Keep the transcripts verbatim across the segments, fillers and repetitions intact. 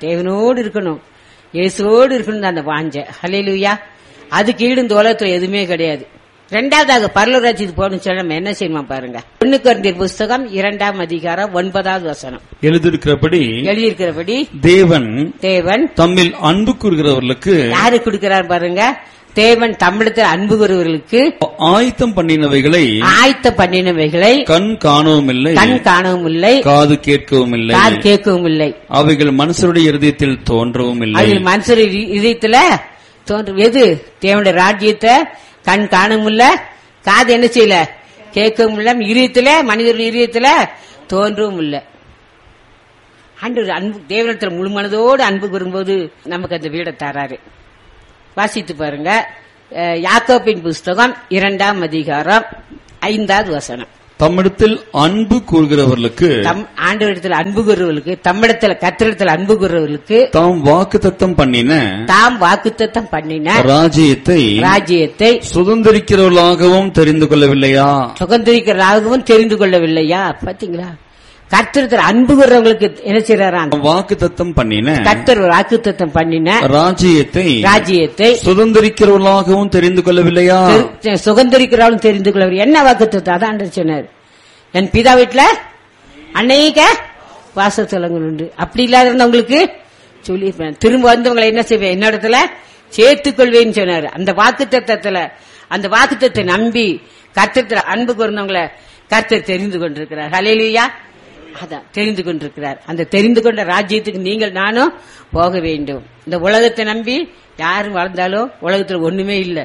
தேவனோடு இருக்கணும், இயேசுவோடு இருக்கணும் அந்த வாஞ்சை. ஹல்லேலூயா. அதுக்கு ஈடு இந்த உலகத்துல எதுவுமே கிடையாது. ரெண்டாவதாக பரலோகத்துக்கு போகணும்னு சொல்ல நம்ம என்ன செய்யணுமா பாருங்க. ஒன்னு கொரிந்தியர் புஸ்தகம் இரண்டாம் அதிகாரம் ஒன்பதாவது வசனம். எழுதியிருக்கிறபடி எழுதியிருக்கிறபடி தேவன் தேவன் தம்மில் அன்பு கூறுகிறவர்களுக்கு யாரு கொடுக்கிறார் பாருங்க. தேவன் தமிழத்தில் அன்பு கூறுவர்களுக்கு ஆயத்தம் பண்ணினவைகளை ஆயத்த பண்ணினவைகளை கண் காணவும் இல்லை, கண் காணவும் இல்லை, காது கேட்கவும் இல்லை, காது கேட்கவும் இல்லை. அவைகள் மனுஷருடைய இருதயத்தில் தோன்றவும் இல்லை. அவைகள் மனுஷருடைய இதயத்துல தோன்றும். எது? தேவனுடைய ராஜ்யத்தை கண் காணவும் இல்ல, காது என்ன செய்யல, கேட்கவும் இல்ல, இதயத்துல மனிதருடைய இதயத்துல தோன்றவும் இல்ல. ஆண்டவர் அன்பு தேவனிடத்தில் முழு மனதோடு அன்பு கூறும்போது நமக்கு அந்த வீடை தராரு. வாசித்து பாருங்க. யாக்கோபின் புஸ்தகம் இரண்டாம் அதிகாரம் ஐந்தாவது வசனம். தம்மிடத்தில் அன்பு கூறுகிறவர்களுக்கு ஆண்டவரிடத்தில் அன்பு கூறுவர்களுக்கு தம்மிடத்தில் கர்த்தரிடத்தில் அன்பு கூறுவர்களுக்கு தாம் வாக்குத்தத்தம் பண்ணின தாம் வாக்குத்தத்தம் பண்ணின ராஜ்யத்தை ராஜ்யத்தை சுதந்திரிக்கிறவர்களாகவும் தெரிந்து கொள்ளவில்லையா? சுதந்திரிக்கிறவர்களாகவும் தெரிந்து கொள்ளவில்லையா? பாத்தீங்களா? கர்த்தரிடத்தில் அன்பு கூறுறவங்களுக்கு என்ன செய்யறாரா? வாக்குத்தத்தம் பண்ணின கர்த்தர் வாக்குத்தத்தம் பண்ணின ராஜ்யத்தை ராஜ்யத்தை சுதந்திரிக்கிறவர்களாகவும் தெரிந்து கொள்ளவில்லையா? சுதந்திரிக்கிறவர்களும் தெரிந்து கொள்ளவில்லை. என்ன வாக்குத்தத்தம்? அதான் சொன்னார், என் பிதா வீட்டுல அநேக வாசஸ்தலங்கள் உண்டு. அப்படி இல்லாதவங்களுக்கு சொல்லி திரும்ப வந்தவங்களை என்ன செய்வேன், என்னிடத்துல சேர்த்துக் கொள்வேன்னு சொன்னார். அந்த வாக்குத்தத்தத்துல அந்த வாக்குத்தத்தை நம்பி கர்த்தரிடத்தில் அன்பு கூர்ந்தவங்களை கர்த்தர் தெரிந்து கொண்டிருக்கிறார். ஹல்லேலூயா. அதான் தெரிந்து கொண்டிருக்கிறார். அந்த தெரிந்து கொண்ட ராஜ்யத்துக்கு நீங்கள் நானும் போக வேண்டும். இந்த உலகத்தை நம்பி யாரும் வாழ்ந்தாலும் உலகத்துல ஒண்ணுமே இல்லை.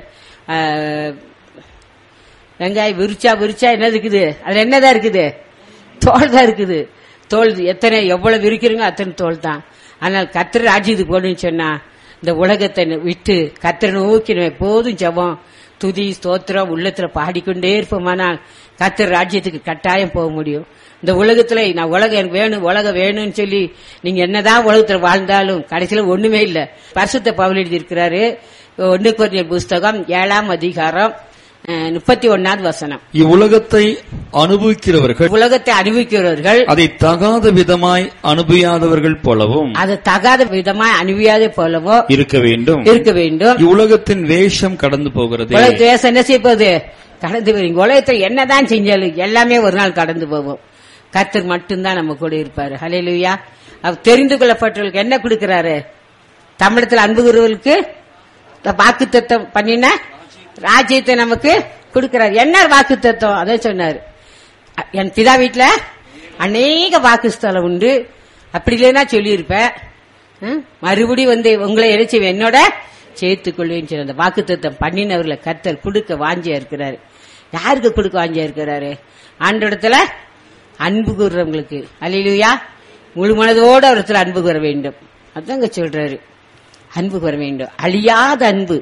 வெங்காயம் விரிச்சா விரிச்சா என்ன இருக்குது, அதுல என்னதான் இருக்குது? தோல் தான் இருக்குது. தோல் எத்தனை எவ்வளவு விரிக்கிறீங்க அத்தனை தோல் தான். ஆனால் கர்த்தர் ராஜ்யத்துக்கு போகணும்னு சொன்னா இந்த உலகத்தை விட்டு கர்த்தரை நோக்கி எப்போதும் ஜெபம் துதி ஸ்தோத்திரம் உள்ளத்துல பாடிக்கொண்டே இருப்போமானால் கர்த்தர் ராஜ்யத்துக்கு கட்டாயம் போக முடியும். இந்த உலகத்துல நான் உலகம் எனக்கு வேணும் உலகம் வேணும்னு சொல்லி நீங்க என்னதான் உலகத்துல வாழ்ந்தாலும் கடைசியில ஒண்ணுமே இல்ல. பரிசுத்த பவுல் எழுதி இருக்கிறாரு, ஒன்னு கொரிந்தியர் புஸ்தகம் ஏழாம் அதிகாரம் முப்பத்தி ஒன்னாவது வசனம். இவ்வுலகத்தை அனுபவிக்கிறவர்கள் உலகத்தை அனுபவிக்கிறவர்கள் அதை தகாத விதமாய் அனுபவியாதவர்கள் போலவும் அது தகாத விதமாய் அனுபவியாத போலவோ இருக்க வேண்டும் இருக்க வேண்டும். இவ்வுலகத்தின் வேஷம் கடந்து போகிறது. உலகத்து வேஷம் என்ன செய்ய போகுது? கடந்து போறீங்க. உலகத்தை என்னதான் செஞ்சாலும் எல்லாமே ஒரு நாள் கடந்து போவோம். கர்த்தர் மட்டும்தான் நம்ம கூட இருப்பாரு. ஹல்லேலூயா. அவர் தெரிந்து கொள்ளப்பட்டவர்களுக்கு என்ன கொடுக்கிறாரு? தமிழத்தில் அன்பு கூறுவர்களுக்கு வாக்குத்தத்தம் பண்ணின ராஜ்யத்தை நமக்கு கொடுக்கிறார். என்ன வாக்குத்தத்தம்? அதை சொன்னார், என் பிதா வீட்டுல அநேக வாக்குஸ்தலம் உண்டு. அப்படி இல்லைன்னா சொல்லியிருப்பேன், மறுபடியும் வந்து உங்களை இறைச்சி என்னோட சேர்த்துக் கொள்வேன்னு சொல்லி அந்த வாக்குத்தத்தம் பண்ணினவர்களை கர்த்தர் கொடுக்க வாஞ்சியா இருக்கிறாரு. யாருக்கு கொடுக்க வாஞ்சியா இருக்கிறாரு? ஆண்டவரிடத்துல அன்பு கூறுறவங்களுக்கு. அல்லேலூயா. முழு மனதோடு அவரிடத்துல அன்பு கூற வேண்டும். அதாங்க சொல்றாரு, அன்பு கூற வேண்டும். அழியாத அன்பு.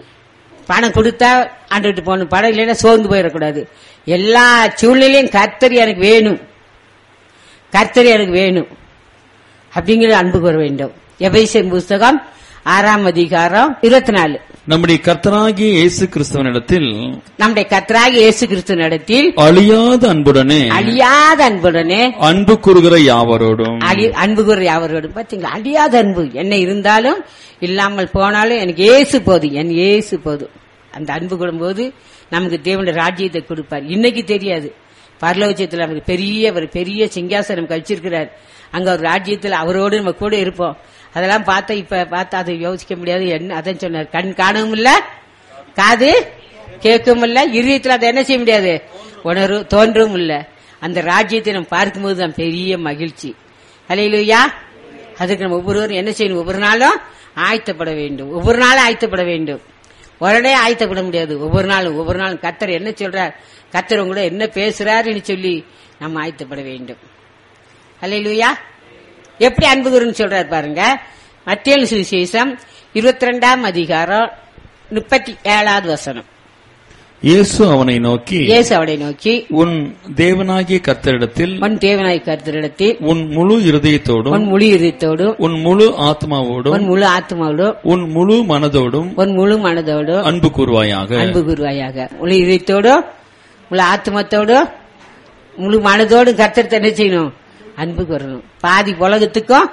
பணம் கொடுத்தா ஆண்டுகிட்டு போகணும், பணம் இல்லைன்னா சோர்ந்து போயிடக்கூடாது. எல்லா சூழ்நிலையும் கர்த்தர் எனக்கு வேணும், கர்த்தர் எனக்கு வேணும் அப்படிங்கிற அன்பு கூற வேண்டும். எபேசியர் புஸ்தகம் ஆறாம் அதிகாரம் இருபத்தி நாலு. நம்முடைய கர்த்தராகிய இயேசு கிறிஸ்துவனிடத்தில் நம்முடைய கர்த்தராகிய இயேசு கிறிஸ்துவனிடத்தில் அழியாத அன்புடனே அழியாத அன்புடனே அன்பு கூறுகிற யாவரோடும் அன்பு கூறுகிற யாவரோடும். பாத்தீங்களா? அழியாத அன்பு. என்ன இருந்தாலும் இல்லாமல் போனாலும் எனக்கு இயேசு போதும், என் இயேசு போதும். அந்த அன்பு கூடும்போது நமக்கு தேவனுடைய ராஜ்யத்தை கொடுப்பார். இன்னைக்கு தெரியாது, பரலோகத்தில் நமக்கு பெரிய ஒரு பெரிய சிங்காசனம் கழிச்சிருக்கிறார். அங்க ஒரு ராஜ்யத்தில் அவரோடு நம்ம கூட இருப்போம். அதெல்லாம் பார்த்தா இப்ப பார்த்தா அதை யோசிக்க முடியாது. என்ன அதான் சொன்னார், கண் காணவும் இல்ல, காது கேட்கவும் இல்ல, இருதயத்தில் அதை என்ன செய்ய முடியாது, உணர்வு தோன்றவும் இல்ல. அந்த ராஜ்யத்தை நம்ம பார்க்கும்போது தான் பெரிய மகிழ்ச்சி. அல்லேலூயா. அதுக்கு நம்ம ஒவ்வொருவரும் என்ன செய்யணும்? ஒவ்வொரு நாளும் ஆயத்தப்பட வேண்டும். ஒவ்வொரு நாளும் ஆயத்தப்பட வேண்டும். உடனே ஆயத்தப்பட முடியாது. ஒவ்வொரு நாளும் ஒவ்வொரு நாளும் கர்த்தர் என்ன சொல்றார், கர்த்தர் உங்களோட என்ன பேசுறாருன்னு சொல்லி நம்ம ஆயத்தப்பட வேண்டும். அல்லேலூயா. எப்படி அன்பு கூறுன்னு சொல்றாரு பாருங்க. மத்தேயு சுவிசேஷம் இருபத்தி ரெண்டாம் அதிகாரம் முப்பத்தி ஏழாவது வசனம். இயேசு அவனை நோக்கி இயேசு அவனை நோக்கி உன் தேவனாகிய கர்த்தரிடத்தில் உன் தேவனாகிய கர்த்தரிடத்தில் உன் முழு இருதயத்தோடும் உன் முழு இருதயத்தோடும் உன் முழு ஆத்மாவோடும் உன் முழு ஆத்மாவோடும் உன் முழு மனதோடும் உன் முழு மனதோடும் அன்பு கூறுவாயாக அன்பு கூறுவாயாக. முழு இதயத்தோடும் முழு ஆத்மத்தோடும் முழு மனதோடும் கர்த்தரை என்ன செய்யணும்? அன்பு கூறணும். பாதி உலகத்துக்கும்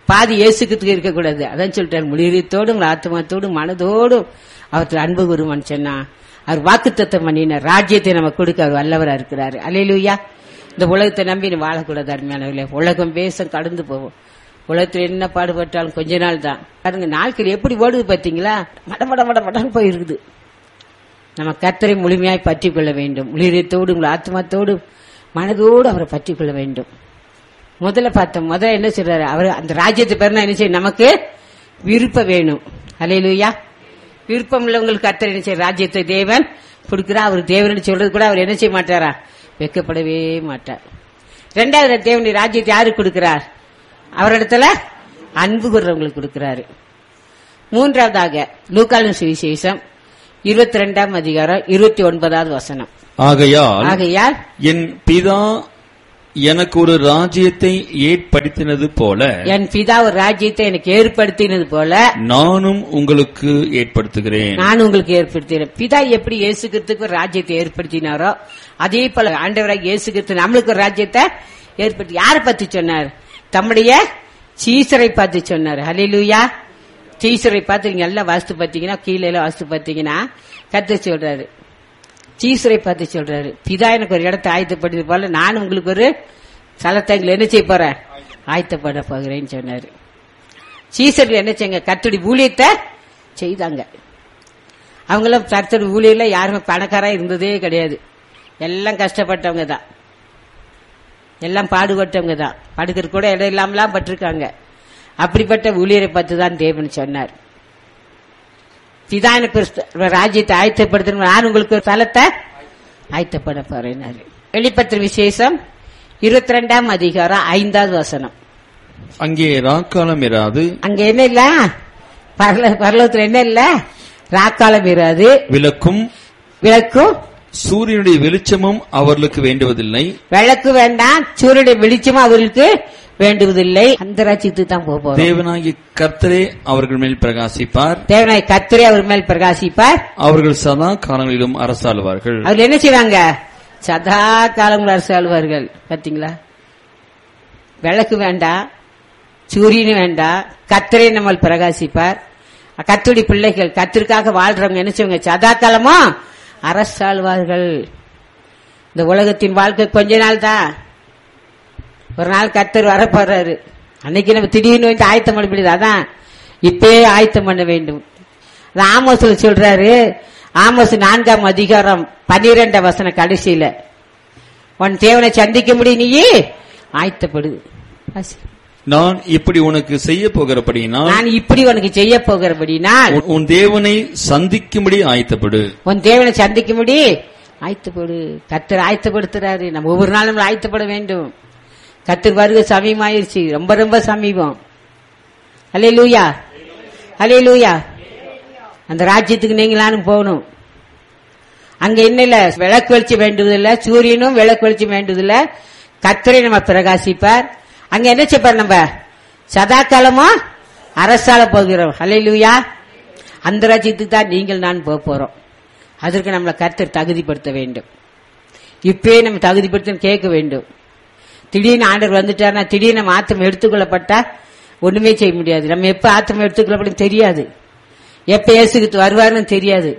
பாதி இயேசுக்கு இருக்கக்கூடாது. அதான் சொல்லிட்டாரு, முழுதத்தோடும் ஆத்மாத்தோடும் மனதோடும் அவர்கள் அன்பு கூறுவான்னு சொன்னா அவர் வாக்குத்தத்தம் பண்ணின ராஜ்யத்தை நம்ம கொடுக்க அவர் வல்லவரா இருக்கிறாரு. அல்லேலூயா. இந்த உலகத்தை நம்பி நீ வாழக்கூடாது அருமையானவர்களே. உலகம் பேசம் கடந்து போவோம். உலகத்துல என்ன பாடுபட்டாலும் கொஞ்ச நாள் தான். பாருங்க நாட்கள் எப்படி ஓடுது பாத்தீங்களா? மட மட மட மடம் போயிருக்குது. நம்ம கர்த்தரை முழுமையாய் பற்றி கொள்ள வேண்டும். முழுதத்தோடு உங்கள் ஆத்மாத்தோடு மனதோடு அவரை பற்றி கொள்ள வேண்டும். முதல்ல பார்த்தோம், முதல்ல என்ன சொல்றாரு அவர், அந்த ராஜ்யத்தை பேர் என்ன செய்ய நமக்கு விருப்பம் வேணும். அல்லேலூயா. விருப்பம் உள்ளவங்களுக்கு கர்த்தர் என்ன செய்ய ராஜ்யத்தை தேவன் கொடுக்கிறா. அவர் தேவன் சொல்றது கூட அவர் என்ன செய்ய மாட்டாரா? வெட்கப்படவே மாட்டார். ரெண்டாவது தேவனுடைய ராஜ்யத்தை யாருக்கு கொடுக்கிறார்? அவரிடத்துல அன்பு கூறவங்களுக்கு கொடுக்கிறாரு. மூன்றாவதாக லூக்காவின் சுவிசேஷம் இருபத்தி ரெண்டாம் அதிகாரம் இருபத்தி ஒன்பதாவது வசனம். ஆகையால் ஆகையால் என் பிதா எனக்கு ஒரு ராஜ்யத்தை ஏற்படுத்தினது போல, என் பிதா ஒரு ராஜ்யத்தை எனக்கு ஏற்படுத்தினது போல நானும் உங்களுக்கு ஏற்படுத்துகிறேன். நான் உங்களுக்கு ஏற்படுத்துகிறேன். பிதா எப்படி இயேசு கிறிஸ்துக்கு ஒரு ராஜ்யத்தை ஏற்படுத்தினாரோ அதே போல ஆண்டவராக இயேசு கிறிஸ்து நம்மளுக்கு ஒரு ராஜ்யத்தை ஏற்படுத்தி யாரை பத்தி சொன்னார்? தம்முடைய சீசரை பார்த்து சொன்னார். ஹல்லேலூயா. சீசரை பார்த்து நீங்க எல்லாம் வாஸ்து பார்த்தீங்கன்னா, கீழே வாஸ்து பார்த்தீங்கன்னா கர்த்தர் சொல்றாரு, சீசரை பார்த்து சொல்றாரு, பிதா எனக்கு ஒரு இடத்தை ஆயத்தப்படுது போல நான் உங்களுக்கு ஒரு சலத்தங்களை என்ன செய்ய போறேன்? ஆயத்தப்பட போகிறேன்னு சொன்னாரு. சீசர்கள் என்ன செய்ய கர்த்தருடைய ஊழியத்தை செய்தாங்க. அவங்களும் கர்த்தருடைய ஊழியர்ல யாருமே பணக்காரா இருந்ததே கிடையாது. எல்லாம் கஷ்டப்பட்டவங்க தான், எல்லாம் பாடுபட்டவங்க தான். படுக்கிற கூட இடம் இல்லாமலாம் பட்டிருக்காங்க. அப்படிப்பட்ட ஊழியரை பார்த்து தான் தேவன் சொன்னார், பிதான ராஜ்யத்தை ஆயத்தப்படுத்த நான் உங்களுக்கு ஒரு தலத்தை ஆயத்தப்பட போறேன். வெளிப்பத்திர விசேஷம் இருபத்தி ரெண்டாம் அதிகாரம் ஐந்தாவது வசனம். அங்கே ராக்காலம் இராது. அங்க என்ன இல்ல? பரலோகத்துல என்ன இல்ல? ராக்காலம் இராது. விளக்கும் விளக்கும் சூரியனுடைய வெளிச்சமும் அவர்களுக்கு வேண்டுவதில்லை. விளக்கு வேண்டாம், சூரியனுடைய வெளிச்சமும் அவர்களுக்கு வேண்டுவதில்லை. அந்த ராஜ்யத்துக்கு தான் போக போறோம். தேவனாகிய கர்த்தரே அவர்கள் மேல் பிரகாசிப்பார். தேவனாகிய கர்த்தரே அவர் மேல் பிரகாசிப்பார். அவர்கள் சதா காலங்களிலும் அரசாளுவார்கள். அவர்கள் என்ன செய்வாங்க? சதா காலங்களும் அரசாளுவார்கள். பாத்தீங்களா? விளக்கு வேண்டாம், சூரியன் வேண்டாம், கர்த்தரே நம்ம பிரகாசிப்பார். கர்த்தருடைய பிள்ளைகள் கர்த்தருக்காக வாழ்றவங்க என்ன செய்வாங்க? சதா காலமும் அரசாளுவார்கள். இந்த உலகத்தின் வாழ்க்கை கொஞ்ச நாள் தான். ஒரு நாள் கர்த்தர் வர போறாரு. அன்னைக்கு நம்ம திடீர்னு வந்து ஆயத்தம் பண்ண முடியாது. அதான் இப்பயே ஆயத்தம் பண்ண வேண்டும். ஆமோஸ்ல சொல்றாரு, ஆமோஸ் நான்காம் அதிகாரம் பன்னிரெண்டாம் வசனம் கடைசியில, உன் தேவனை சந்திக்க முடியும், நீ ஆயத்தப்படு. நான் இப்படி உனக்கு செய்ய போகிறபடினால் நான் இப்படி உனக்கு செய்ய போகிறபடினால் உன் தேவனை சந்திக்கும்படி ஆயத்தப்படு. உன் தேவனை சந்திக்கும்படி ஆயத்தப்படு. கர்த்தர் ஆயத்தப்படுத்துறாரு. நம்ம ஒவ்வொரு நாளும் ஆயத்தப்பட வேண்டும். கர்த்தர் வருகை சமீபமாயிருச்சு, ரொம்ப ரொம்ப சமீபம். அல்லேலூயா, அல்லேலூயா. அந்த ராஜ்யத்துக்கு நீங்களானும் போகணும். அங்க என்ன இல்ல? விளக்கு வெளிச்சம் வேண்டுவதில்லை, சூரியனும் விளக்கு வெளிச்சம் வேண்டுவதில்லை, கர்த்தரை நம்ம பிரகாசிப்பார். அங்க என்ன செய்ப்பார்? நம்ம சதா காலமும் அரசால போகிறோம். அல்லேலூயா. அந்த ராஜ்யத்துக்கு தான் நீங்கள் நான் போக போறோம். அதற்கு நம்மளை கர்த்தர் தகுதிப்படுத்த வேண்டும். இப்பயே நம்ம தகுதிப்படுத்த கேட்க வேண்டும். திடீர்னு ஆண்டவர் வந்துட்டார்னா, திடீர்னு நம்ம ஆத்தம் எடுத்துக்கொள்ளப்பட்டா ஒண்ணுமே செய்ய முடியாது. நம்ம எப்ப ஆத்தம் எடுத்துக்கொள்ளப்படும் தெரியாது, எப்ப இயேசுக்கு வருவாருன்னு தெரியாது.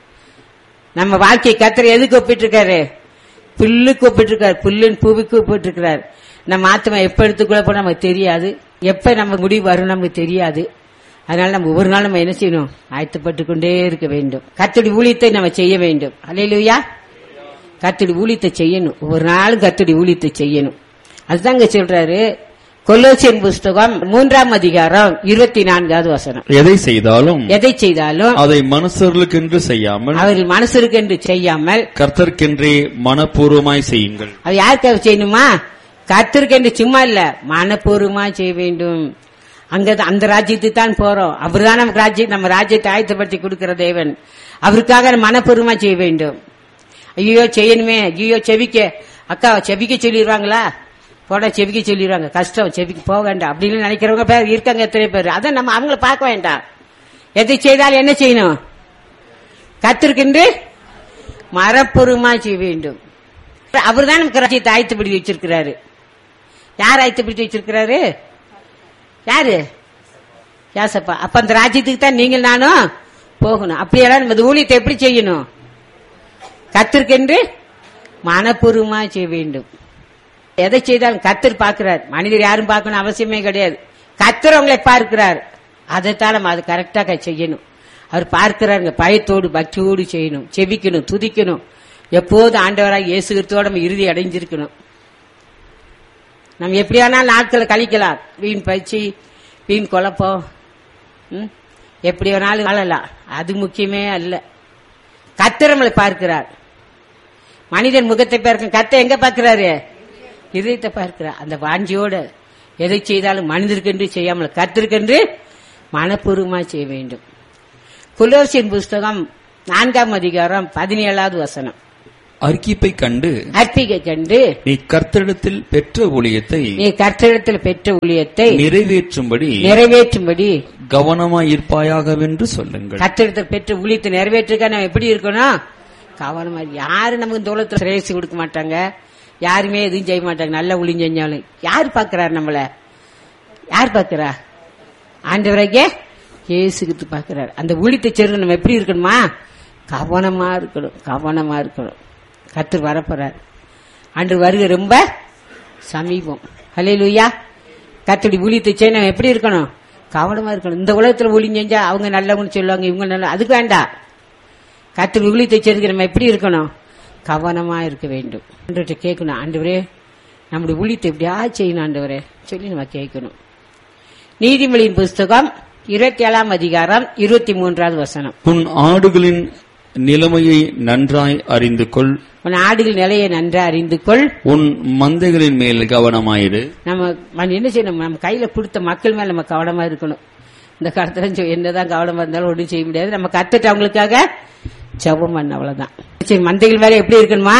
நம்ம வாழ்க்கையை கர்த்தர் எதுக்கு ஒப்பிட்டு இருக்காரு? புல்லுக்கு ஒப்பிட்டு இருக்காரு, புல்லின் பூவிக்கு ஒப்பிட்டு இருக்கிறார். நம்ம ஆத்மா எப்ப எடுத்துக்கொள்ளப்படும் நமக்கு தெரியாது, எப்ப நம்ம முடிவு வரும் நமக்கு தெரியாது. அதனால நம்ம ஒவ்வொரு நாள் நம்ம என்ன செய்யணும்? ஆயத்தப்பட்டு கொண்டே இருக்க வேண்டும். கர்த்தருடைய ஊழியத்தை நம்ம செய்ய வேண்டும். அல்லேலூயா. கர்த்தருடைய ஊழியத்தை செய்யணும். ஒவ்வொரு நாளும் கர்த்தருடைய ஊழியத்தை செய்யணும். அதுதான் இங்க சொல்றாரு. கொலோசியன் புஸ்தகம் மூன்றாம் அதிகாரம் இருபத்தி நான்காவது வசனம். எதை செய்தாலும் எதை செய்தாலும் அதை மனுஷர்களுக்கென்று செய்யாமல் அவர்கள் மனுஷருக்கென்று செய்யாமல் கர்த்தருக்கென்றே மனப்பூர்வமாய் செய்யுங்கள். அது யாருக்காக செய்யணுமா? கர்த்தருக்கென்று சும்மா இல்ல, மனப்பூர்வமா செய்ய வேண்டும். அங்க அந்த ராஜ்யத்துக்கு தான் போறோம். அவர்தான் நமக்கு ராஜ்யம், நம்ம ராஜ்யத்தை ஆயத்தப்படுத்தி கொடுக்கிற தேவன். அவருக்காக மனப்பூர்வமா செய்ய வேண்டும். ஐயோ செய்யணுமே, ஐயோ செவிக்க அக்கா செவிக்க சொல்லிடுவாங்களா, போட செவிக்க சொல்லிடுவாங்க, கஷ்டம், செவிக்கு போக வேண்டாம் அப்படின்னு நினைக்கிறவங்க பேர் இருக்காங்க, எத்தனை பேர். அதான் நம்ம அவங்கள பார்க்க வேண்டாம். எதை செய்தாலும் என்ன செய்யணும்? கர்த்தருக்கென்று மனப்பூர்வமா செய்ய வேண்டும். அவர் தான் நமக்கு ராஜ்யத்தை ஆயத்தப்படுத்தி வச்சிருக்கிறாரு. யார் ஆயத்தப்படுத்தி வச்சிருக்கிறாரு? யாரு? யாசப்பா. அப்ப அந்த ராஜ்யத்துக்கு தான் நீங்கள் நானும் போகணும். அப்படியெல்லாம் நம்ம ஊழியத்தை எப்படி செய்யணும்? கர்த்தருக்கென்று மனப்பூர்வமா செய்ய வேண்டும். எதை செய்தாலும் கர்த்தர் பார்க்கிறார். மனிதர் யாரும் பார்க்கணும் அவசியமே கிடையாது. கர்த்தர் அவங்களை பார்க்கிறார். அதைத்தான் நம்ம அது கரெக்டா செய்யணும். அவர் பார்க்கிறாருங்க. பயத்தோடு பக்தியோடு செய்யணும், செபிக்கணும், துதிக்கணும். எப்போது ஆண்டவராக இயேசு கிறிஸ்துவோட நம்ம இறுதி அடைஞ்சிருக்கணும். நம்ம எப்படியானாலும் நாட்களை கழிக்கலாம். வீண் பயிற்சி, வீண் குழப்பம், எப்படி வேணாலும் வாழலாம். அது முக்கியமே அல்ல. கர்த்தர் நம்மளை பார்க்கிறார். மனிதன் முகத்தை பார்க்க, கர்த்தர் எங்க பார்க்கிறாரு? இதயத்தை பார்க்கிறார். அந்த வாஞ்சியோட எதை செய்தாலும் மனிதருக்கென்று செய்யாமல் கர்த்தருக்கென்று மனப்பூர்வமா செய்ய வேண்டும். கொலோசியர் புஸ்தகம் நான்காம் அதிகாரம் பதினேழாவது வசனம். அர்க்கிப்பை கண்டு அர்ப்பிகை கண்டு நீ கர்த்தரிடத்தில் பெற்ற ஊழியத்தை நீ கர்த்தரிடத்தில் பெற்ற ஊழியத்தை நிறைவேற்றும்படி நிறைவேற்றும்படி கவனமாயிருப்பாயாகவென்று சொல்லுங்கள். கர்த்தரிடத்தில் பெற்ற ஊழியத்தை நிறைவேற்றுக்க நம்ம எப்படி இருக்கணும்? கவனமா. யாரு நமக்கு இந்த உலகத்துல சிரேசி கொடுக்க மாட்டாங்க, யாருமே எதுவும் செய்ய மாட்டாங்க. நல்ல ஊழியம் செஞ்சாலும் யார் பாக்குறாரு? நம்மள யார் பாக்குறா? ஆண்டவராகிய இயேசு கிறிஸ்து பாக்குறாரு. அந்த ஊழியத்தை சேர்ந்து நம்ம எப்படி இருக்கணுமா? கவனமா இருக்கணும், கவனமா இருக்கணும். கர்த்தர் வரப்போறார். அன்று வருகை ரொம்ப சமீபம். ஹல்லேலூயா. கர்த்தருடைய ஊழியத்தை செய்ய நம்ம எப்படி இருக்கணும்? கவனமா இருக்கணும். இந்த உலகத்துல ஊழியம் செஞ்சா அவங்க நல்லவங்கன்னு சொல்லுவாங்க, இவங்க நல்ல, அதுக்கு வேண்டாம். கர்த்தருடைய ஊழியத்தை செய்ய நம்ம எப்படி இருக்கணும்? கவனமா இருக்க வேண்டும். ஆண்டவர்கிட்ட கேட்கணும், ஆண்டவரே நம்முடைய ஊழியத்தை எப்படியா செய்யணும் ஆண்டவரே சொல்லி நம்ம கேட்கணும். நீதிமொழியின் புஸ்தகம் இருபத்தி ஏழாம் அதிகாரம் இருபத்தி மூன்றாவது வசனம். உன் ஆடுகளின் நிலைமையை நன்றாய் அறிந்து கொள். உன் ஆடுகள் நிலையை நன்றாய் அறிந்து கொள். உன் மந்தைகளின் மேல் கவனமாயிரு. நம்ம என்ன செய்யணும்? நம்ம கையில கொடுத்த மக்கள் மேல நம்ம கவனமா இருக்கணும். இந்த காலத்துல என்னதான் கவனமா இருந்தாலும் ஒன்றும் செய்ய முடியாது. நம்ம கத்துட்டு அவங்களுக்காக ஜெபம் பண்ண, அவ்வளவுதான். சரி, மந்தைகள் மேல எப்படி இருக்கணுமா?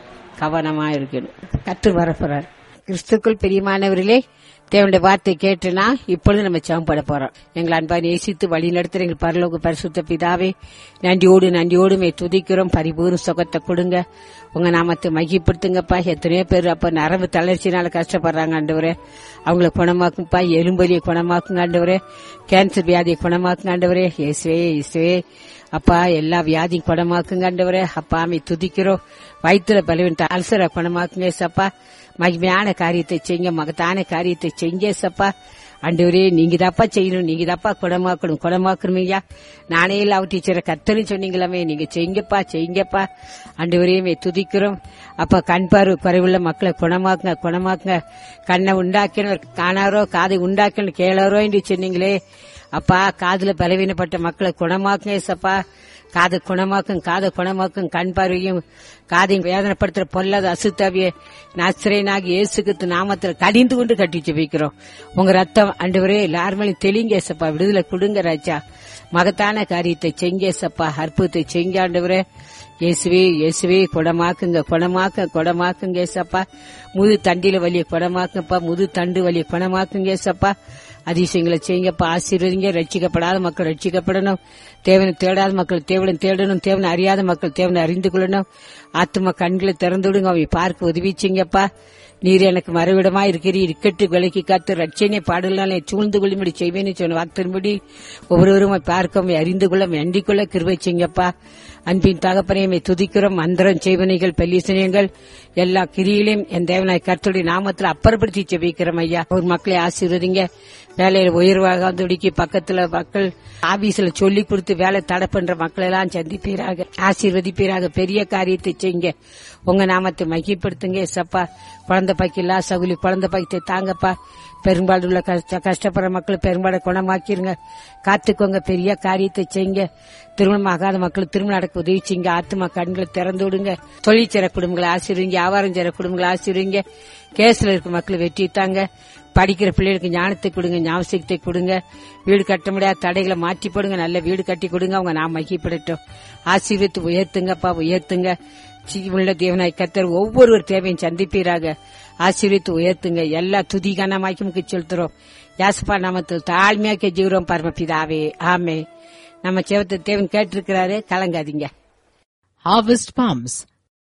கவனமா இருக்கணும். கற்று வரப்போறார். கிறிஸ்துக்குள் பிரியமானவர்களே, தேவனுடைய வார்த்தை கேட்டுனா இப்பொழுது நம்ம ஜெபம் பண்ண போறோம். எங்களை அன்பா நேசித்து வழி நடத்துற எங்கள் பரலோக பரிசுத்த பிதாவே, நன்றியோடு நன்றியோடு துதிக்கிறோம். பரிபூர்ண சுகத்தை கொடுங்க. உங்க நாமத்தை மகிப்படுத்துங்கப்பா. எத்தனையோ பேர் அப்ப நரம்பு தளர்ச்சினால கஷ்டப்படுறாங்க ஆண்டவரே, அவங்களை குணமாக்குங்கப்பா. எலும்பலியை குணமாக்குங்க ஆண்டவரே. கேன்சர் வியாதியை குணமாக்குங்க ஆண்டவரே. இயேசுவே இயேசுவே அப்பா, எல்லா வியாதியும் குணமாக்குங்க ஆண்டவரே. அப்பா அமை துதிக்கிறோம். வயிற்றுல பலவீன அல்சரை குணமாக்குங்க சப்பா. மகிமையான காரியத்தை செய்யுங்க, மகத்தான காரியத்தை செஞ்ச சப்பா. ஆண்டவரே நீங்க தாப்பா செய்யணும், நீங்க தாப்பா குணமாக்கணும், குணமாக்கணும் ஐயா. நானே இல்ல அவர் டீச்சரை கத்தன்னு சொன்னீங்களாமே, நீங்க செய்யுங்கப்பா செய்யுங்கப்பா. ஆண்டவரே துதிக்கிறோம். அப்ப கண் பார்வை குறைவுள்ள மக்களை குணமாக்குங்க, குணமாக்குங்க. கண்ணை உண்டாக்கினவர் காணாரோ, காதை உண்டாக்கின கேளாரோ என்று சொன்னீங்களே அப்பா. காதுல பலவீனப்பட்ட மக்களை குணமாக்குங்க சப்பா. காதை குணமாக்கும், காதை குணமாக்கும். கண் பார்வையும் காதையும் வேதனைப்படுத்துற பொல்லாத அசுத்தாவிய நசரேயனாகிய இயேசு கிறிஸ்து நாமத்தில் கடிந்து கொண்டு கட்டி ஜெபிக்கிறோம். உங்க ரத்தம் ஆண்டவரே எல்லாருமேலும் தெளிங்க சப்பா. விடுதலை கொடுங்க ராஜா. மகத்தான காரியத்தை செஞ்ச சப்பா. அற்புதத்தை செஞ்ச ஆண்டவரே. இயேசுவே இயேசுவே குணமாக்குங்க, குணமாக்க குணமாக்குங்க சப்பா. முது தண்டில வலிய குணமாக்குங்கப்பா. முது தண்டு வலிய குணமாக்குங்க சப்பா. அதிசயங்களை செய்யுங்கப்பா. ஆசீர்வதிங்க. ரட்சிக்கப்படாத மக்கள் ரட்சிக்கப்படணும். தேவனை தேடாத மக்கள் தேவனை தேடணும். தேவனை அறியாத மக்கள் தேவனை அறிந்து கொள்ளணும். ஆத்தும கண்களை திறந்து விடுங்க. அவை பார்க்க உதவி செய்யுங்கப்பா. நீர் எனக்கு மறைவிடமா இருக்கிறீர், இக்கட்டு விலைக்கு காத்து ரட்சனை பாடலாலே சூழ்ந்து கொள்ளும்படி செய்வேன்னு சொன்ன வார்த்தையின்படி ஒவ்வொருவரும் பார்க்க அறிந்து கொள்ள வேண்டிக் கொள்ள கிருபை செய்யுங்கப்பா. அன்பின் தகப்பனையுமே துதிக்கிறோம். மந்திரம் செய்வனைகள் பல்லிசனியங்கள் எல்லா கிரியிலையும் என் தேவனாய் கர்த்தருடைய நாமத்தில் அப்புறப்படுத்தி ஜெபிக்கிறோம் ஐயா. ஒரு மக்களை ஆசீர்வதிங்க. வேலையில உயர்வாக துடிக்கி பக்கத்துல மக்கள் ஆபீஸ்ல சொல்லி கொடுத்து வேலை தடை பண்ற மக்கள் எல்லாம் சந்திப்பீராக, ஆசீர்வதிப்பீராக. பெரிய காரியத்தை செய்யுங்க. உங்க நாமத்தை மகிப்படுத்துங்க சப்பா. குழந்தை பாக்கில்லா சகுலி குழந்தை பாக்கியத்தை தாங்கப்பா. பெரும்பாடு உள்ள கஷ்டப்படுற மக்கள் பெரும்பாடு குணமாக்கிருங்க. காத்துக்கோங்க. பெரிய காரியத்தை செய்யுங்க. திருமணம் ஆகாத மக்கள் திருமணம் நடக்க உதவி செய்யுங்க. ஆத்துமா கண்களை திறந்து விடுங்க. தொழிற்சர குடும்பங்களை ஆசீர்வீங்க. வியாபாரம் செய்ற குடும்பங்களை ஆசீர்வீங்க. கேஸ்ல இருக்க மக்களை வெற்றி தாங்க. படிக்கிற பிள்ளைகளுக்கு ஞானத்தை கொடுங்க, ஞாபகத்தை கொடுங்க. வீடு கட்ட முடியாத தடைகளை மாற்றி போடுங்க. நல்ல வீடு கட்டி கொடுங்க. அவங்க நாம் மகிப்படட்டும். ஆசீர்வித்து உயர்த்துங்கப்பா, உயர்த்துங்க. உள்ள தேவனாய் கர்த்தர் ஒவ்வொருவர் தேவையும் சந்திப்பீராக. ஆசீர்வித்து உயர்த்துங்க. எல்லா துதி கனமாக்கி செலுத்துறோம். யாசப்பா நாமத்தில் தாழ்மையாக்க ஜீவரம் பரமபிதாவே ஆமே. நம்ம சேவத்தை தேவன் கேட்டிருக்கிறாரு, கலங்காதீங்க. Harvest Palms.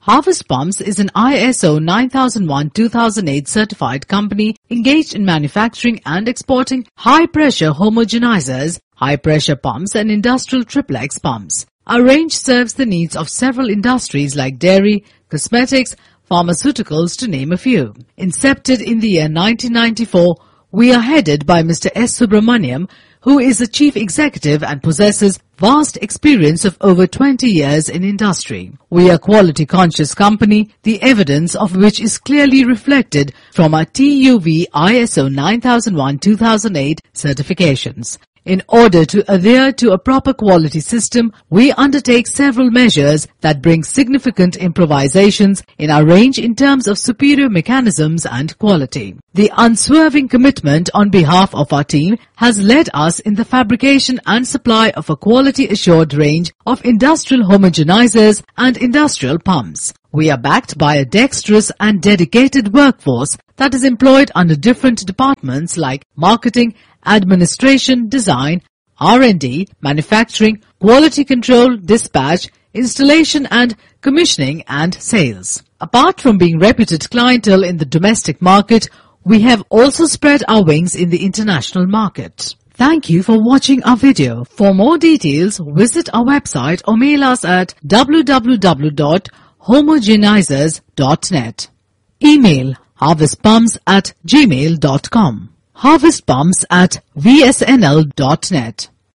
Harvest Pumps is an I S O nine thousand one two thousand eight certified company engaged in manufacturing and exporting high-pressure homogenizers, high-pressure pumps and industrial triplex pumps. Our range serves the needs of several industries like dairy, cosmetics, pharmaceuticals to name a few. Incepted in the year nineteen ninety-four, we are headed by Mister S. Subramaniam, who is the chief executive and possesses vast experience of over twenty years in industry. We are a quality conscious company, the evidence of which is clearly reflected from our T U V I S O nine thousand one two thousand eight certifications. In order to adhere to a proper quality system, we undertake several measures that bring significant improvisations in our range in terms of superior mechanisms and quality. The unswerving commitment on behalf of our team has led us in the fabrication and supply of a quality-assured range of industrial homogenizers and industrial pumps. We are backed by a dexterous and dedicated workforce that is employed under different departments like marketing, administration, design, R and D, manufacturing, quality control, dispatch, installation and commissioning and sales. Apart from being reputed clientele in the domestic market, we have also spread our wings in the international market. Thank you for watching our video. For more details, visit our website or mail us at w w w dot homogenizers dot net. Email harvestpumps at gmail dot com. harvestpumps at v s n l dot net.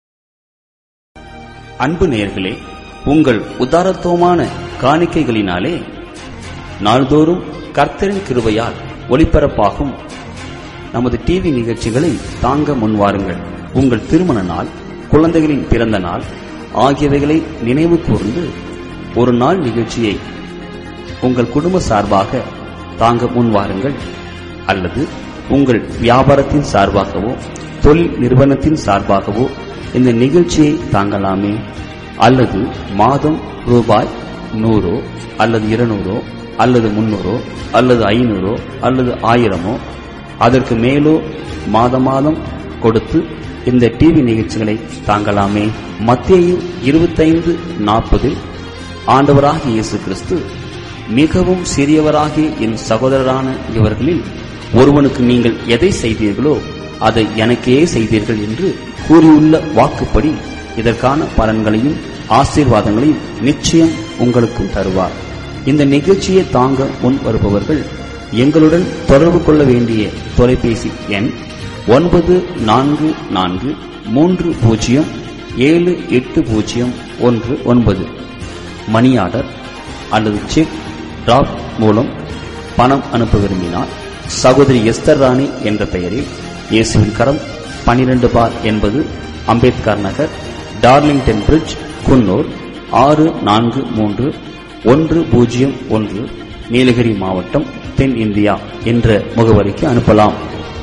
அன்பு நேயர்களே, உங்கள் உதாரத்துவமான காணிக்கைகளினாலே நாள்தோறும் கர்த்தரின் கிருபையால் ஒளிபரப்பாகும் நமது TV நிகழ்ச்சிகளை தாங்க முன்வாருங்கள். உங்கள் திருமண நாள், குழந்தைகளின் பிறந்த நாள் ஆகியவைகளை நினைவு கூர்ந்து ஒரு நாள் நிகழ்ச்சியை உங்கள் குடும்ப சார்பாக தாங்க முன்வாருங்கள். அல்லது உங்கள் வியாபாரத்தின் சார்பாகவோ தொழில் நிறுவனத்தின் சார்பாகவோ இந்த நிகழ்ச்சியை தாங்கலாமே. அல்லது மாதம் ரூபாய் நூறோ அல்லது இருநூறோ அல்லது முன்னூறோ அல்லது ஐநூறோ அல்லது ஆயிரமோ அதற்கு மேலோ மாத மாதம் கொடுத்து இந்த டிவி நிகழ்ச்சிகளை தாங்கலாமே. மத்தேயு இருபத்தைந்து நாற்பதில் ஆண்டவராகிய இயேசு கிறிஸ்து, மிகவும் சிறியவராகிய என் சகோதரரான இவர்களில் ஒருவனுக்கு நீங்கள் எதை செய்தீர்களோ அதை எனக்கே செய்தீர்கள் என்று கூறியுள்ள வாக்குப்படி இதற்கான பலன்களையும் ஆசீர்வாதங்களையும் நிச்சயம் உங்களுக்கும் தருவார். இந்த நிகழ்ச்சியை தாங்க முன் வருபவர்கள் எங்களுடன் தொடர்பு கொள்ள வேண்டிய தொலைபேசி எண் ஒன்பது நான்கு நான்கு மூன்று பூஜ்ஜியம் ஏழு எட்டு பூஜ்ஜியம் ஒன்று ஒன்பது. மணி ஆர்டர் அல்லது செக் டிராப் மூலம் பணம் அனுப்ப விரும்பினால் சகோதரி எஸ்தர் ராணி என்ற பெயரில் இயேசுவின் கரம் பனிரெண்டு பார் என்பது அம்பேத்கர் நகர், டார்லிங்டன் பிரிட்ஜ், குன்னூர் ஆறு நான்கு மூன்று ஒன்று பூஜ்ஜியம் ஒன்று, நீலகிரி மாவட்டம், தென் இந்தியா என்ற முகவரிக்கு அனுப்பலாம்.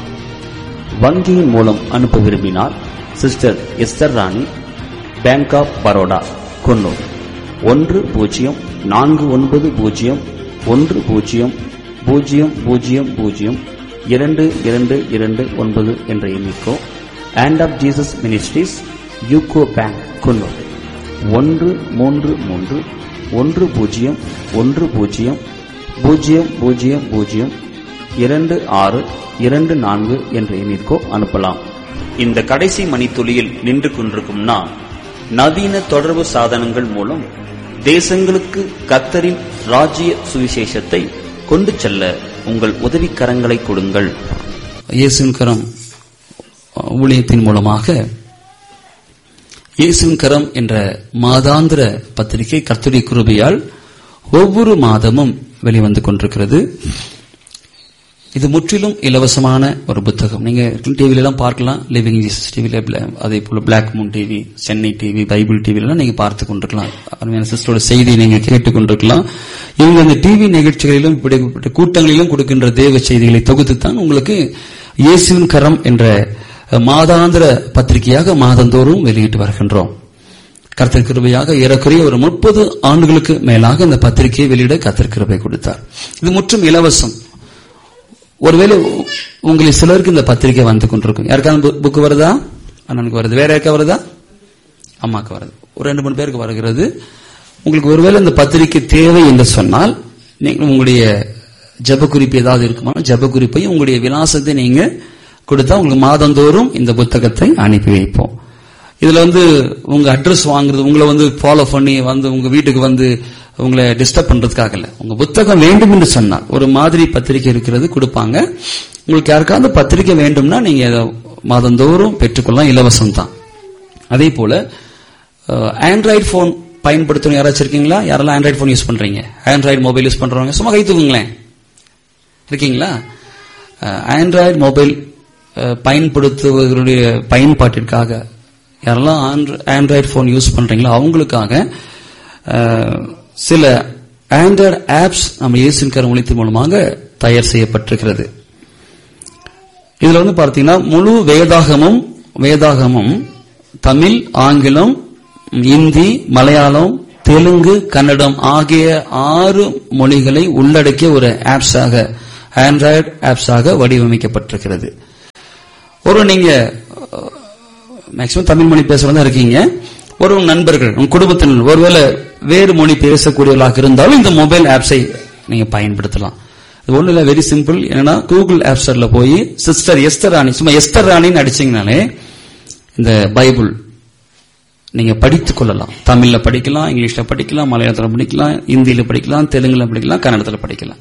வங்கியின் மூலம் அனுப்ப விரும்பினால் சிஸ்டர் எஸ்தர் ராணி, பேங்க் ஆப் பரோடா, குன்னூர் ஒன்று பூஜ்ஜியம் நான்கு ஒன்பது பூஜ்ஜியம் ஒன்று பூஜ்ஜியம் பூஜ்ஜியம் பூஜ்ஜியம் பூஜ்ஜியம் இரண்டு இரண்டு இரண்டு ஒன்பது என்ற எண்ணிக்கோ. Hand of Jesus ministries, UCO bank, Coonoor ஒன்று மூன்று மூன்று ஒன்று பூஜ்ஜியம் ஒன்று பூஜ்ஜியம் பூஜ்ஜியம் பூஜ்ஜியம் பூஜ்ஜியம் இரண்டு ஆறு இரண்டு நான்கு என்ற எண்ணிற்கோ அனுப்பலாம். இந்த கடைசி மணித்துளியில் நின்று கொண்டிருக்கும் நாம் நவீன தொடர்பு சாதனங்கள் மூலம் தேசங்களுக்கு கர்த்தரின் ராஜ்ய சுவிசேஷத்தை கொண்டு செல்ல உங்கள் உதவிக்கரங்களை கொடுங்கள். இயேசுவின் கரம் ஊழியத்தின் மூலமாக இயேசுவின் கரம் என்ற மாதாந்திர பத்திரிகை கர்த்தருடைய கிருபையால் ஒவ்வொரு மாதமும் வெளிவந்து கொண்டிருக்கிறது. இது முற்றிலும் இலவசமான ஒரு புத்தகம். நீங்க டிவில எல்லாம் பார்க்கலாம், லிவிங் ஜீசஸ் டிவில, அதே போல black Moon TV, Chennai TV, Bible டிவில எல்லாம் நீங்க பார்த்து கொண்டிருக்கலாம். அருமையான சிஸ்டரோட செய்தியை நீங்க கேட்டுக் கொண்டிருக்கலாம். இவங்க அந்த டிவி நிகழ்ச்சிகளிலும் இப்படிப்பட்ட கூட்டங்களிலும் கொடுக்கின்ற தேவ செய்திகளை தொகுத்துத்தான் உங்களுக்கு இயேசுவின் கரம் என்ற மாதாந்திர பத்திரிகையாக மாதந்தோறும் வெளியிட்டு வருகின்றோம். கர்த்தர் கிருபையாக ஏறக்குறைய ஒரு முப்பது ஆண்டுகளுக்கு மேலாக இந்த பத்திரிகையை வெளியிட கர்த்தர் கிருபை கொடுத்தார். இது முற்றும் இலவசம். ஒருவேளை உங்களுக்கு சிலருக்கு இந்த பத்திரிகை வந்து கொண்டிருக்கும். யாருக்காவது புக்கு வருதா? அண்ணனுக்கு வருது. வேற யாருக்கா வருதா? அம்மாக்கு வருது. ஒரு ரெண்டு மூணு பேருக்கு வருகிறது. உங்களுக்கு ஒருவேளை இந்த பத்திரிகை தேவை என்று சொன்னால் நீங்கள் உங்களுடைய ஜெப குறிப்பு ஏதாவது இருக்குமா, ஜெப குறிப்பையும் உங்களுடைய விலாசத்தை நீங்க கொடுத்தா உங்களுக்கு மாதந்தோறும் இந்த புத்தகத்தை அனுப்பி வைப்போம். இதுல வந்து உங்க அட்ரஸ் வாங்குறது, உங்களை வந்து ஃபாலோ பண்ணி வந்து உங்க வீட்டுக்கு வந்து உங்களை டிஸ்டர்ப் பண்றதுக்காக இல்ல. உங்க புத்தகம் வேண்டும் என்று சொன்னால் ஒரு மாதிரி பத்திரிகை இருக்கிறது கொடுப்பாங்க. உங்களுக்கு யாருக்காவது பத்திரிகை வேண்டும்னா நீங்க மாதந்தோறும் பெற்றுக்கொள்ளலாம், இலவசம் தான். அதே போல ஆண்ட்ராய்டு போன் பயன்படுத்தணும் யாராச்சும் இருக்கீங்களா? யாரெல்லாம் ஆண்ட்ராய்டு போன் யூஸ் பண்றீங்க, ஆண்ட்ராய்டு மொபைல் யூஸ் பண்றவங்க சும்மா கை தூக்குங்களேன். இருக்கீங்களா? ஆண்ட்ராய்டு மொபைல் பயன்படுத்துவதனுடைய பயன்பாட்டிற்காக யாரெல்லாம் ஆண்ட்ராய்டு போன் யூஸ் பண்றீங்களோ அவங்களுக்காக சில ஆண்ட்ராய்டு ஆப்ஸ் நம்ம இயேசுவின் கரம் ஒளித்தின் மூலமாக தயார் செய்யப்பட்டிருக்கிறது. இதுல வந்து பார்த்தீங்கன்னா முழு வேதாகமும் வேதாகமும் தமிழ், ஆங்கிலம், இந்தி, மலையாளம், தெலுங்கு, கன்னடம் ஆகிய ஆறு மொழிகளை உள்ளடக்கிய ஒரு ஆப்ஸாக ஆண்ட்ராய்டு ஆப்ஸாக வடிவமைக்கப்பட்டிருக்கிறது. ஒரு நீங்க மேக்சிமம் தமிழ் மொழி பேசுறதா இருக்கீங்க, ஒரு நண்பர்கள் உங்க குடும்பத்தினர் ஒருவேளை வேறு மொழி பேசக்கூடியவர்களாக இருந்தாலும் இந்த மொபைல் ஆப்ஸை நீங்க பயன்படுத்தலாம். இது ஒண்ணு இல்ல, வெரி சிம்பிள். என்னன்னா கூகுள் ஆப் ஸ்டோர்ல போய் சிஸ்டர் எஸ்தர் ராணி, சும்மா எஸ்தர் ராணின்னு அடிச்சீங்கனாலே இந்த பைபிள் நீங்க படித்துக் கொள்ளலாம். தமிழ்ல படிக்கலாம், இங்கிலீஷ்ல படிக்கலாம், மலையாளத்துல படிக்கலாம், இந்தியில படிக்கலாம், தெலுங்குல படிக்கலாம், கன்னடத்துல படிக்கலாம்.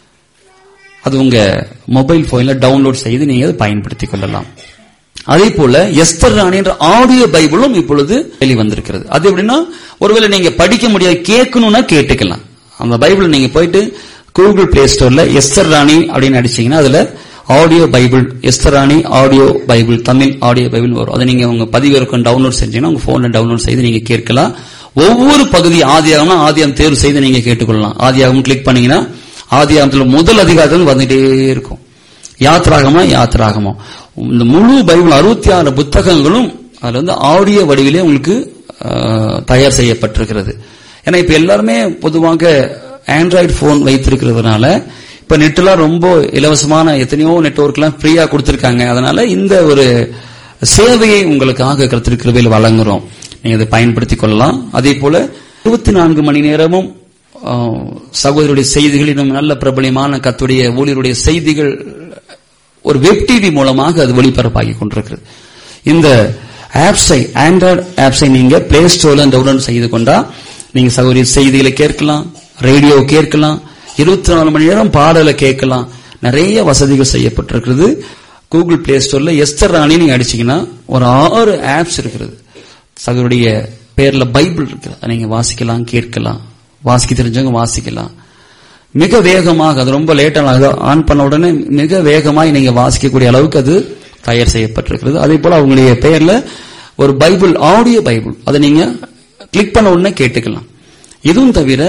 அது உங்க மொபைல் போன்ல டவுன்லோட் செய்து நீங்க அதை பயன்படுத்திக் கொள்ளலாம். அதே போல எஸ்தர் ராணி என்ற ஆடியோ பைபிளும் இப்பொழுது வெளிவந்திருக்கிறது. அது எப்படின்னா ஒருவேளை நீங்க படிக்க முடியாது, கேட்கணும்னா கேட்டுக்கலாம். அந்த பைபிள் நீங்க போயிட்டு கூகுள் பிளே ஸ்டோர்ல எஸ்தர் ராணி அப்படின்னு அடிச்சீங்கன்னா அதுல ஆடியோ பைபிள், எஸ்தர் ராணி audio Bible, Tamil audio Bible வரும். அதை நீங்க உங்க பதிவிறக்கம் டவுன்லோட் செஞ்சீங்கன்னா உங்க போன்ல டவுன்லோட் செய்து நீங்க கேட்கலாம். ஒவ்வொரு பகுதி ஆதியாகம்னா ஆதியாகம் தேர்வு செய்து நீங்க கேட்டுக்கொள்ளலாம். ஆதியாகம் கிளிக் பண்ணீங்கன்னா ஆதியாகத்துல முதல் அதிகாரத்தில் வந்துட்டே இருக்கும். யாத்ராகமா யாத்ராகமா இந்த முழு பைபிள் அறுபத்தி ஆறு புத்தகங்களும் அதுல வந்து ஆடியோ வடிவிலே உங்களுக்கு தயார் செய்யப்பட்டிருக்கிறது. ஏன்னா இப்ப எல்லாருமே பொதுவாக ஆண்ட்ராய்டு போன் வைத்திருக்கிறதுனால இப்ப நெட்லாம் ரொம்ப இலவசமான எத்தனையோ நெட்வொர்க் எல்லாம் ஃப்ரீயா கொடுத்திருக்காங்க. அதனால இந்த ஒரு சேவையை உங்களுக்காக கர்த்தர் கிருபையில் வழங்குறோம், நீங்க அதை பயன்படுத்திக் கொள்ளலாம். அதே போல இருபத்தி நான்கு மணி நேரமும் சகோதரருடைய செய்திகள், இன்னும் நல்ல பிரபலமான கர்த்தருடைய ஊழியருடைய செய்திகள் ஒரு வெப் டிவி மூலமாக அது ஒளிபரப்பாகி கொண்டிருக்கிறது. இந்த ஆப்ஸை ஆண்ட்ராய்டு ஆப்ஸை நீங்க பிளே ஸ்டோர்ல டவுன்லோட் செய்து கொண்டா நீங்க சகோதரி செய்திகளை கேட்கலாம், ரேடியோ கேட்கலாம், இருபத்தி நாலு மணி நேரம் பாடலை கேட்கலாம். நிறைய வசதிகள் செய்யப்பட்டிருக்கிறது. கூகுள் பிளே ஸ்டோர்ல எஸ்தர் ராணி நீங்க அடிச்சீங்கன்னா ஒரு ஆறு ஆப்ஸ் இருக்கிறது. சகோதரிய பேர்ல பைபிள் இருக்கு, அதை நீங்க வாசிக்கலாம், கேட்கலாம். வாசிக்க தெரிஞ்சவங்க வாசிக்கலாம். மிக வேகமாக, அது ரொம்ப லேட்டாக ஆன் பண்ண உடனே மிக வேகமாக நீங்க வாசிக்கக்கூடிய அளவுக்கு அது தயார் செய்யப்பட்டிருக்கிறது. அதே போல அவங்களுடைய பெயர்ல ஒரு பைபிள் ஆடியோ பைபிள், அதை நீங்க கிளிக் பண்ண உடனே கேட்டுக்கலாம். இதுவும் தவிர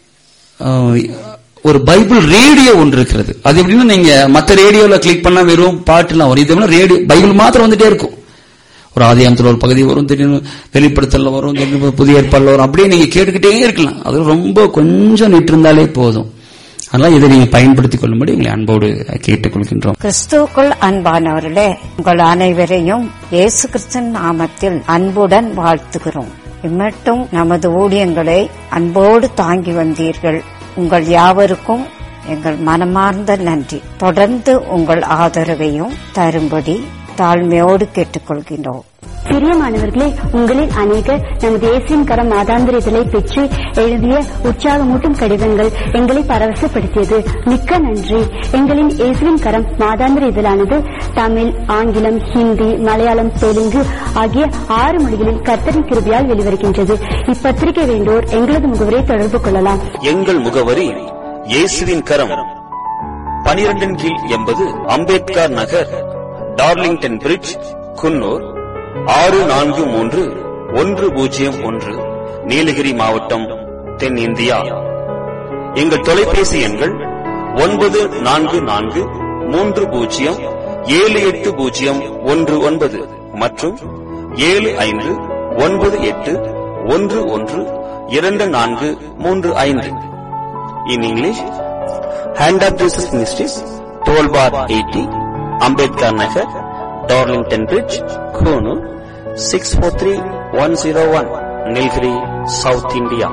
ஒரு பைபிள் ரேடியோ ஒன்று இருக்கிறது. அது எப்படின்னா நீங்க மற்ற ரேடியோல கிளிக் பண்ணா வெறும் பாட்டுலாம் வரும், இது ரேடியோ பைபிள் மாத்திரம் வந்துட்டே இருக்கும். ஒரு ஆதியாகமத்தில் ஒரு பகுதி வரும், திடீர்னு வெளிப்படுத்தல வரும், திடீர்னு புதிய ஏற்பாடுல வரும், அப்படியே நீங்க கேட்டுக்கிட்டே இருக்கலாம். அது ரொம்ப கொஞ்சம் நிட்டு இருந்தாலே போதும். அதனால இதை நீங்க பயன்படுத்திக் கொள்ளும்படி உங்களை அன்போடு கேட்டுக்கொள்கின்றோம். கிறிஸ்துவுக்குள் அன்பானவர்களே, உங்கள் அனைவரையும் இயேசு கிறிஸ்துவின் நாமத்தில் அன்புடன் வாழ்த்துகிறோம். இம்மட்டும் நமது ஊழியங்களை அன்போடு தாங்கி வந்தீர்கள். உங்கள் யாவருக்கும் எங்கள் மனமார்ந்த நன்றி. தொடர்ந்து உங்கள் ஆதரவையும் தரும்படி தாழ்மையோடு கேட்டுக்கொள்கின்றோம். பிரியமானவர்களே, உங்களில் அநேகர் நமது இயேசுவின் கரம் மாதாந்திர இதழை பெற்று எழுதிய உற்சாகமூட்டும் கடிதங்கள் எங்களை பரவசப்படுத்தியது. மிக்க நன்றி. எங்களின் இயேசுவின் கரம் மாதாந்திர இதழானது தமிழ், ஆங்கிலம், ஹிந்தி, மலையாளம், தெலுங்கு ஆகிய ஆறு மொழிகளில் கர்த்தரின் கிருபையால் வெளிவருகின்றது. இப்பத்திரிகை வேண்டோர் எங்களது முகவரை தொடர்பு கொள்ளலாம். எங்கள் முகவரி இயேசுவின் கரம், பனிரெண்டின் கீழ் எண்பது அம்பேத்கர் நகர், டார்லிங்டன் பிரிட்ஜ், குன்னூர் ஆறு நான்கு மூன்று ஒன்று பூஜ்ஜியம் ஒன்று, நீலகிரி மாவட்டம், தென்னிந்தியா. எங்கள் தொலைபேசி எண்கள் ஒன்பது நான்கு நான்கு மூன்று பூஜ்ஜியம் ஏழு எட்டு பூஜ்ஜியம் ஒன்று ஒன்பது மற்றும் ஏழு ஐந்து ஒன்பது எட்டு ஒன்று ஒன்று இரண்டு நான்கு மூன்று ஐந்து. In English, hand of Jesus ministries, twelve bar eighty, Ambedkar Nagar, Darlington bridge, Coonoor six four three one zero one, Nilgiri, south India.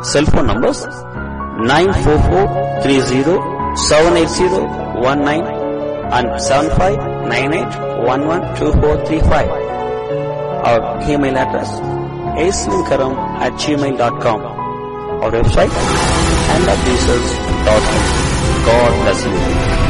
Cell phone numbers nine four four three zero seven eight zero one nine and seven five nine eight one one two four three five. Our email address aislinkaram at gmail dot com. Our website and of Jesus dot com. God bless you.